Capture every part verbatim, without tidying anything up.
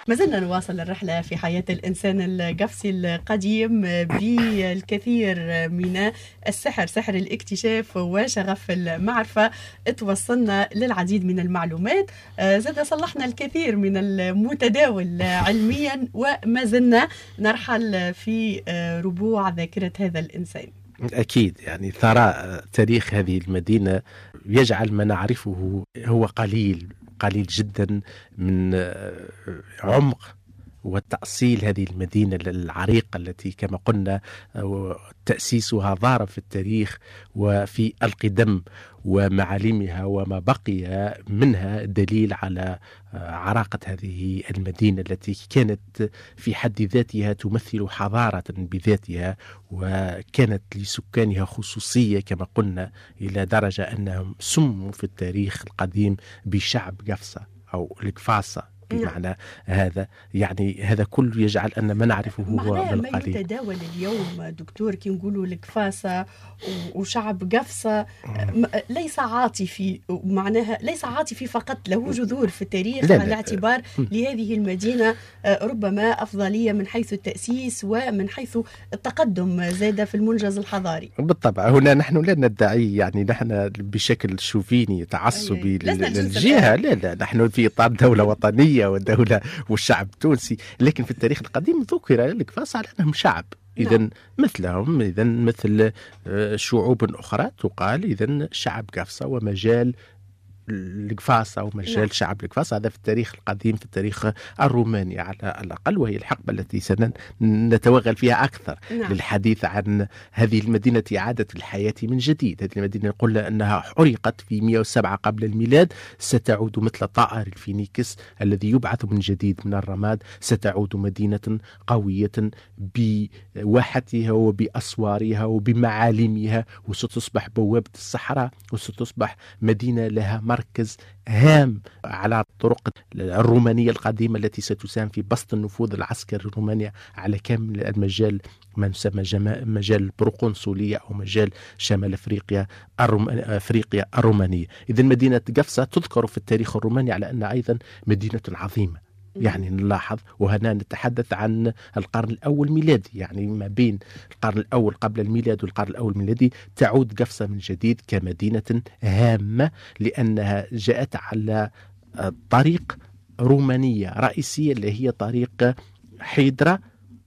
ما زلنا نواصل الرحلة في حياة الإنسان القفصي القديم بالكثير من السحر، سحر الاكتشاف وشغف المعرفة. توصلنا للعديد من المعلومات، زاد صلحنا الكثير من المتداول علميا، وما زلنا نرحل في ربوع ذاكرة هذا الإنسان. أكيد، يعني ثراء تاريخ هذه المدينة يجعل ما نعرفه هو قليل قليل جدا من عمق وتأصيل هذه المدينة العريقة التي كما قلنا تأسيسها ضارب في التاريخ وفي القدم، ومعالمها وما بقي منها دليل على عراقة هذه المدينة التي كانت في حد ذاتها تمثل حضارة بذاتها، وكانت لسكانها خصوصية كما قلنا، إلى درجة أنهم سموا في التاريخ القديم بشعب قفصة أو القفاصة بمعنى هذا. يعني هذا كله يجعل أن ما نعرفه هو من ما يتداول اليوم دكتور كي نقولوا القفاصة وشعب قفصة ليس عاطفي، معناها ليس عاطفي فقط، له جذور في التاريخ، على الاعتبار لهذه المدينة ربما أفضلية من حيث التأسيس ومن حيث التقدم زاد في المنجز الحضاري. بالطبع هنا نحن لا ندعي يعني نحن بشكل شوفيني تعصبي للجهة، لا لا نحن في إطار دولة وطنية والدولة والشعب التونسي، لكن في التاريخ القديم ذكر القفاص على أنهم شعب، إذن مثلهم، إذن مثل شعوب أخرى تقال إذن شعب قفصة ومجال القفاصة ومجال نعم. شعب القفاصة هذا في التاريخ القديم، في التاريخ الروماني على الأقل، وهي الحقبة التي سنتوغل فيها أكثر نعم. للحديث عن هذه المدينة إعادة الحياة من جديد. هذه المدينة قلنا أنها حرقت في مئة وسبعة قبل الميلاد، ستعود مثل طائر الفينيكس الذي يبعث من جديد من الرماد، ستعود مدينة قوية بواحتها وبأسوارها وبمعالمها، وستصبح بوابة الصحراء، وستصبح مدينة لها مركز هام على الطرق الرومانية القديمة التي ستساهم في بسط النفوذ العسكري الروماني على كامل المجال، ما يسمى مجال البروقنصلية أو مجال شمال أفريقيا الروم... أفريقيا الرومانية. إذن مدينة قفصة تذكر في التاريخ الروماني على أنها أيضا مدينة عظيمة. يعني نلاحظ، وهنا نتحدث عن القرن الأول ميلادي، يعني ما بين القرن الأول قبل الميلاد والقرن الأول ميلادي تعود قفصة من جديد كمدينة هامة، لأنها جاءت على طريق رومانية رئيسية اللي هي طريق حيدرا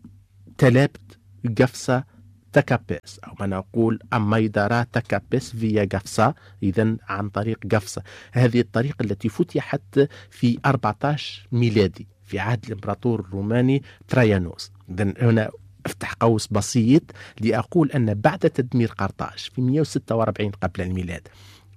تلابت قفصة تكابيس، أو ما نقول أميدارا تكابيس فيا قفصة، إذن عن طريق قفصة. هذه الطريق التي فتحت في أربعة عشر ميلادي في عهد الإمبراطور الروماني ترايانوس. إذن هنا افتح قوس بسيط لأقول أن بعد تدمير قرطاج في مئة وستة وأربعين قبل الميلاد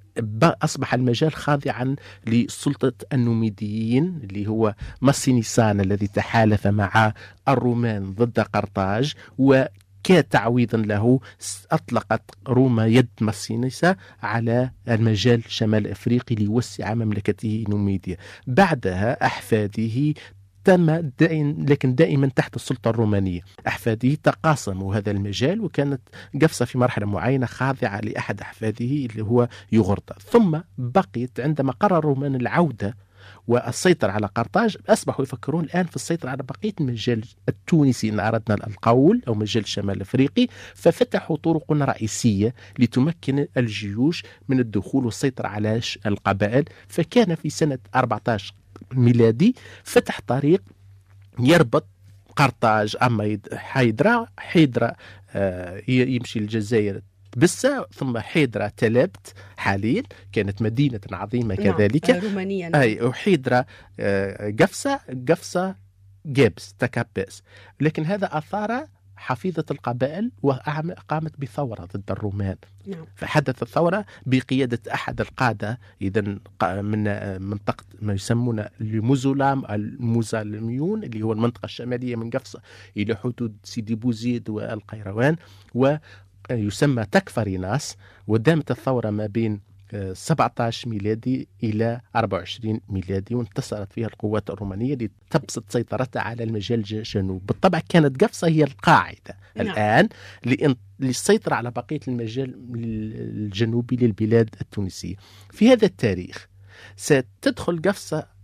أصبح المجال خاضعا لسلطة النوميديين اللي هو ماسينيسان الذي تحالف مع الرومان ضد قرطاج، و كتعويضا له أطلقت روما يد ماسينيسا على المجال شمال أفريقي ليوسع مملكته نوميديا. بعدها أحفاده تم دائم لكن دائما تحت السلطة الرومانية، أحفاده تقاسموا هذا المجال، وكانت قفصة في مرحلة معينة خاضعة لأحد أحفاده اللي هو يغرطة، ثم بقيت عندما قرر الرومان العودة والسيطرة على قرطاج أصبحوا يفكرون الآن في السيطرة على بقية المجال التونسي إن أردنا القول أو مجال الشمال الأفريقي، ففتحوا طرق رئيسية لتمكن الجيوش من الدخول والسيطرة على القبائل. فكان في سنة أربعة عشر ميلادي فتح طريق يربط قرطاج أما حيدرا حيدرا آه يمشي الجزائر بسة، ثم حيدرا تلابت حاليا كانت مدينة عظيمة كذلك نعم. رومانيا أي وحيدرا قفصة قفصة جيبس تكابس. لكن هذا أثار حفيظة القبائل وقامت بثورة ضد الرومان. نعم. فحدث الثورة بقيادة أحد القادة إذن من منطقة ما يسمون الموزولام الموزالميون اللي هو المنطقة الشمالية من قفصة إلى حدود سيدي بوزيد والقيروان، و يسمى تكفريناس. ودامت الثورة ما بين سبعة عشر ميلادي إلى أربعة وعشرين ميلادي، وانتصرت فيها القوات الرومانية لتبسط سيطرتها على المجال الجنوب. بالطبع كانت قفصة هي القاعدة نعم. الآن للسيطرة على بقية المجال الجنوبي للبلاد التونسية. في هذا التاريخ ستدخل قفصة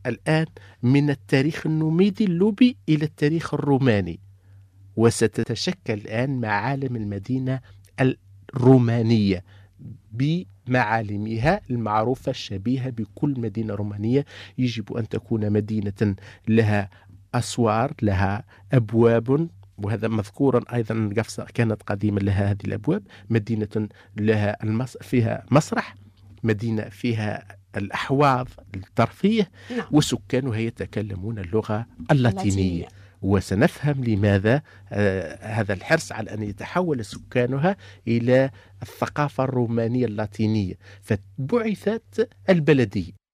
الآن من التاريخ النوميدي اللوبي إلى التاريخ الروماني، وستتشكل الآن معالم المدينة الرومانية بمعالمها المعروفة الشبيهة بكل مدينة رومانية. يجب أن تكون مدينة لها أسوار، لها أبواب، وهذا مذكورا أيضا. قفصة كانت قديما لها هذه الأبواب، مدينة لها المس... فيها مسرح، مدينة فيها الأحواض الترفيه، نعم. وسكانها يتكلمون اللغة اللاتينية. اللاتينية. وسنفهم لماذا آه هذا الحرص على أن يتحول سكانها إلى الثقافة الرومانية اللاتينية. فبعثت البلدية